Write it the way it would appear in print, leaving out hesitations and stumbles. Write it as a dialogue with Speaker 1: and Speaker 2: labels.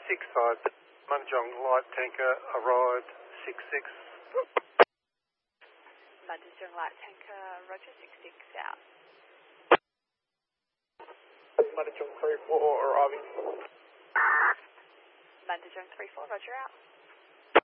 Speaker 1: 6-5. Munjong light tanker arrived 6-6.
Speaker 2: Munjong light tanker, roger, 6-6 out.
Speaker 1: Munjong 3-4 arriving.
Speaker 2: Munjong 3-4, roger out.